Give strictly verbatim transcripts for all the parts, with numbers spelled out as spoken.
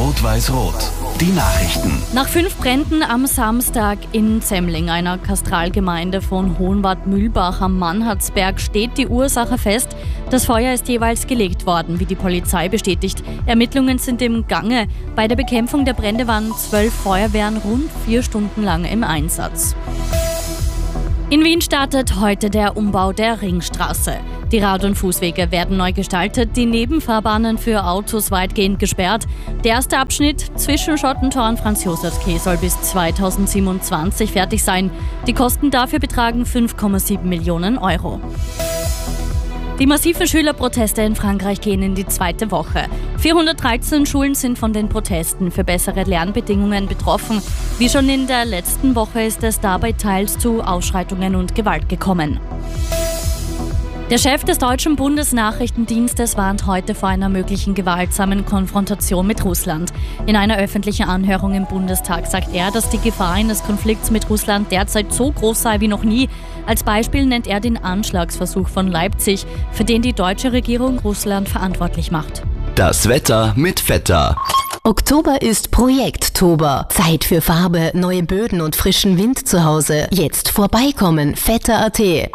Rot-Weiß-Rot. Die Nachrichten. Nach fünf Bränden am Samstag in Zemmling, einer Katastralgemeinde von Hohenwart-Mühlbach am Mannhardsberg, steht die Ursache fest. Das Feuer ist jeweils gelegt worden, wie die Polizei bestätigt. Ermittlungen sind im Gange. Bei der Bekämpfung der Brände waren zwölf Feuerwehren rund vier Stunden lang im Einsatz. In Wien startet heute der Umbau der Ringstraße. Die Rad- und Fußwege werden neu gestaltet, die Nebenfahrbahnen für Autos weitgehend gesperrt. Der erste Abschnitt zwischen Schottentor und Franz-Josefs-Quai soll bis zweitausendsiebenundzwanzig fertig sein. Die Kosten dafür betragen fünf Komma sieben Millionen Euro. Die massiven Schülerproteste in Frankreich gehen in die zweite Woche. vierhundertdreizehn Schulen sind von den Protesten für bessere Lernbedingungen betroffen. Wie schon in der letzten Woche ist es dabei teils zu Ausschreitungen und Gewalt gekommen. Der Chef des deutschen Bundesnachrichtendienstes warnt heute vor einer möglichen gewaltsamen Konfrontation mit Russland. In einer öffentlichen Anhörung im Bundestag sagt er, dass die Gefahr eines Konflikts mit Russland derzeit so groß sei wie noch nie. Als Beispiel nennt er den Anschlagsversuch von Leipzig, für den die deutsche Regierung Russland verantwortlich macht. Das Wetter mit Vetter. Oktober ist Projekttober. Zeit für Farbe, neue Böden und frischen Wind zu Hause. Jetzt vorbeikommen, vetter punkt at.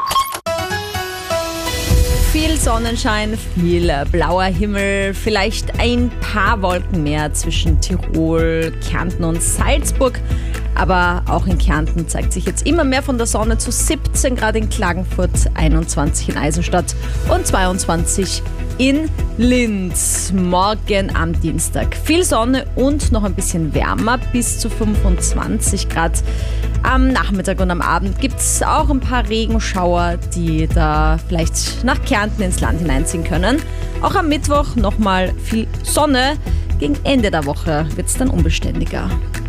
Viel Sonnenschein, viel blauer Himmel, vielleicht ein paar Wolken mehr zwischen Tirol, Kärnten und Salzburg. Aber auch in Kärnten zeigt sich jetzt immer mehr von der Sonne, zu siebzehn Grad in Klagenfurt, einundzwanzig in Eisenstadt und zweiundzwanzig in Linz. Morgen am Dienstag viel Sonne und noch ein bisschen wärmer, bis zu fünfundzwanzig Grad. Am Nachmittag und am Abend gibt es auch ein paar Regenschauer, die da vielleicht nach Kärnten ins Land hineinziehen können. Auch am Mittwoch nochmal viel Sonne. Gegen Ende der Woche wird es dann unbeständiger.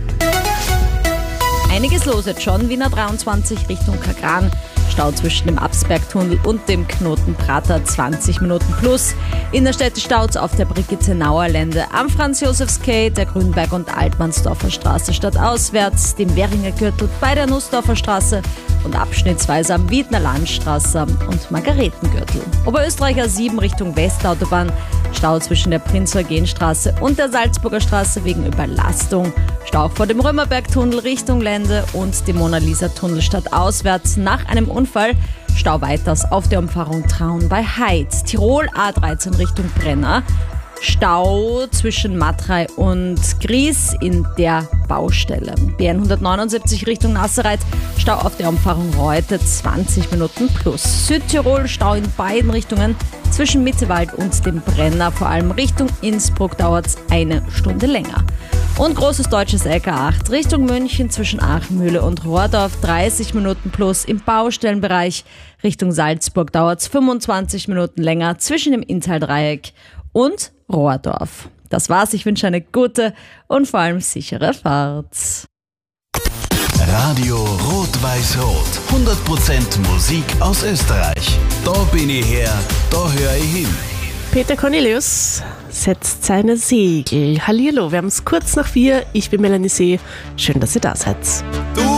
Einiges los jetzt schon. Wiener dreiundzwanzig Richtung Kagran. Stau zwischen dem Absbergtunnel und dem Knoten Prater, zwanzig Minuten plus. Innerstädtestaus auf der Brigitte-Nauer Lände, am Franz-Josefs-Quai, der Grünberg- und Altmannsdorfer Straße stadtauswärts, dem Währinger Gürtel bei der Nussdorfer Straße und abschnittsweise am Wiedner Landstraße und Margaretengürtel. Oberösterreicher sieben Richtung Westautobahn, Stau zwischen der Prinz-Eugen-Straße und der Salzburger Straße wegen Überlastung. Stau vor dem Römerbergtunnel Richtung Lände und dem Mona-Lisa-Tunnel stadtauswärts nach einem Unfall. Stau weiters auf der Umfahrung Traun bei Heid. Tirol A dreizehn Richtung Brenner. Stau zwischen Matrei und Gries in der Baustelle. B N hundertneunundsiebzig Richtung Nassereit, Stau auf der Umfahrung Reute, zwanzig Minuten plus. Südtirol, Stau in beiden Richtungen zwischen Mittewald und dem Brenner. Vor allem Richtung Innsbruck dauert es eine Stunde länger. Und großes deutsches L K acht Richtung München zwischen Achmühle und Rohrdorf, dreißig Minuten plus im Baustellenbereich. Richtung Salzburg dauert es fünfundzwanzig Minuten länger zwischen dem Inntal-Dreieck und Rohrdorf. Das war's. Ich wünsche eine gute und vor allem sichere Fahrt. Radio Rot-Weiß-Rot. hundert Prozent Musik aus Österreich. Da bin ich her, da höre ich hin. Peter Cornelius setzt seine Segel. Hallihallo, wir haben es kurz nach vier. Ich bin Melanie See. Schön, dass ihr da seid.